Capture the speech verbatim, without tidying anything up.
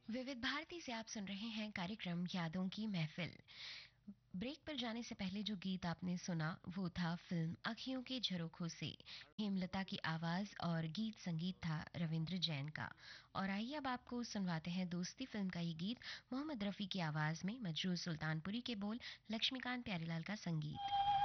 विविध भारती से आप सुन रहे हैं कार्यक्रम यादों की महफिल। ब्रेक पर जाने से पहले जो गीत आपने सुना वो था फिल्म अखियों के झरोखों से, हेमलता की आवाज और गीत संगीत था रविंद्र जैन का। और आइए अब आपको सुनवाते हैं दोस्ती फिल्म का ये गीत मोहम्मद रफी की आवाज में, मजरूर सुल्तानपुरी के बोल, लक्ष्मीकांत प्यारीलाल का संगीत।